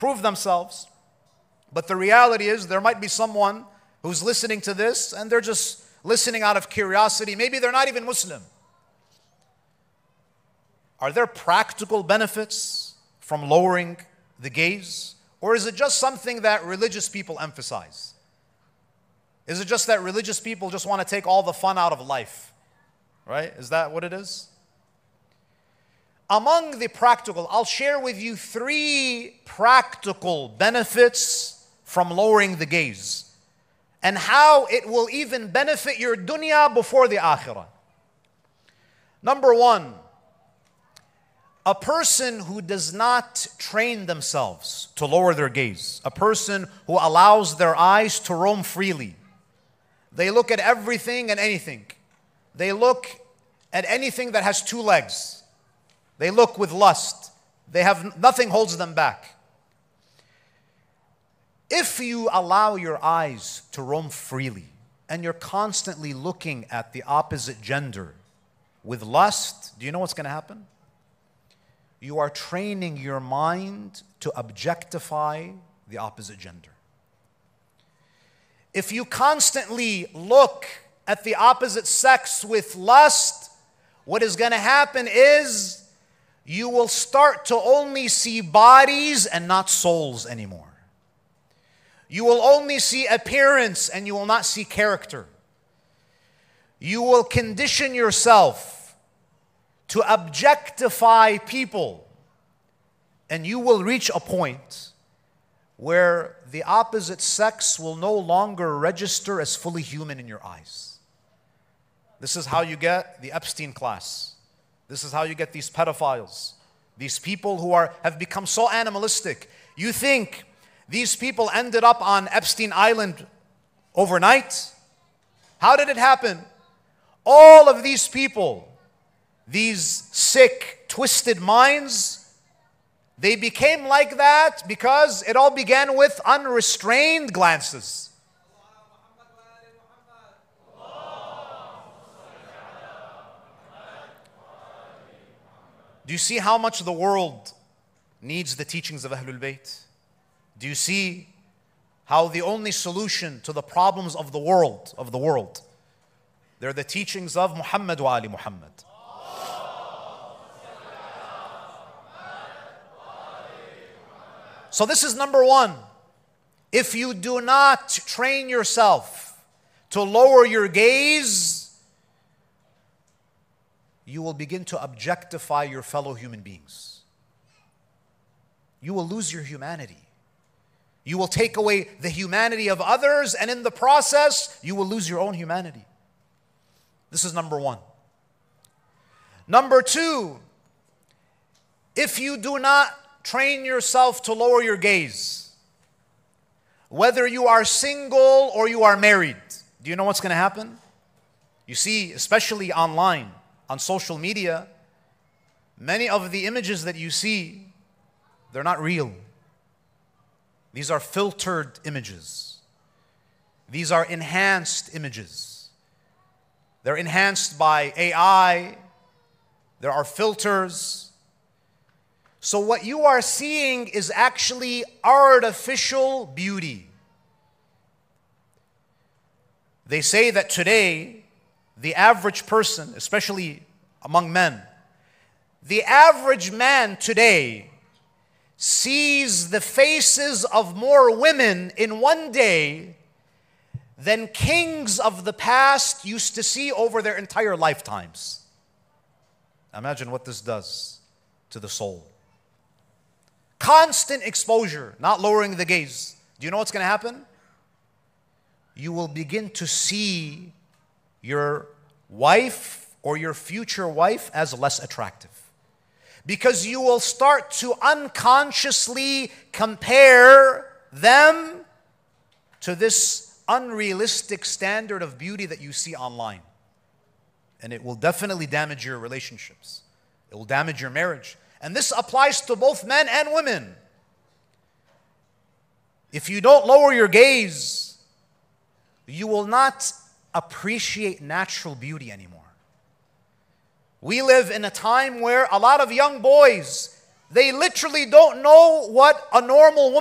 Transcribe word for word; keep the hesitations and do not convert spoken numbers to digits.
prove themselves. But the reality is there might be someone who's listening to this and they're just listening out of curiosity. Maybe they're not even Muslim. Are there practical benefits from lowering the gaze? Or is it just something that religious people emphasize? Is it just that religious people just want to take all the fun out of life? Right? Is that what it is? Among the practical, I'll share with you three practical benefits from lowering the gaze and how it will even benefit your dunya before the akhirah. Number one, a person who does not train themselves to lower their gaze, a person who allows their eyes to roam freely. They look at everything and anything. They look at anything that has two legs. They look with lust. They have nothing holds them back. If you allow your eyes to roam freely and you're constantly looking at the opposite gender with lust, do you know what's going to happen? You are training your mind to objectify the opposite gender. If you constantly look at the opposite sex with lust, what is going to happen is you will start to only see bodies and not souls anymore. You will only see appearance and you will not see character. You will condition yourself to objectify people, and you will reach a point where the opposite sex will no longer register as fully human in your eyes. This is how you get the Epstein class. This is how you get these pedophiles, these people who are have become so animalistic. You think these people ended up on Epstein Island overnight? How did it happen? All of these people, these sick, twisted minds, they became like that because it all began with unrestrained glances. Do you see how much the world needs the teachings of Ahlul Bayt? Do you see how the only solution to the problems of the world, of the world, they're the teachings of Muhammad wa Ali Muhammad. So this is number one. If you do not train yourself to lower your gaze, you will begin to objectify your fellow human beings. You will lose your humanity. You will take away the humanity of others, and in the process, you will lose your own humanity. This is number one. Number two, if you do not train yourself to lower your gaze, whether you are single or you are married, do you know what's going to happen? You see, especially online, on social media, many of the images that you see, they're not real. These are filtered images. These are enhanced images. They're enhanced by A I. There are filters. So what you are seeing is actually artificial beauty. They say that today, the average person, especially among men, the average man today sees the faces of more women in one day than kings of the past used to see over their entire lifetimes. Imagine what this does to the soul. Constant exposure, not lowering the gaze. Do you know what's going to happen? You will begin to see your wife or your future wife as less attractive. Because you will start to unconsciously compare them to this unrealistic standard of beauty that you see online. And it will definitely damage your relationships. It will damage your marriage. And this applies to both men and women. If you don't lower your gaze, you will not appreciate natural beauty anymore. We live in a time where a lot of young boys, They literally don't know what a normal woman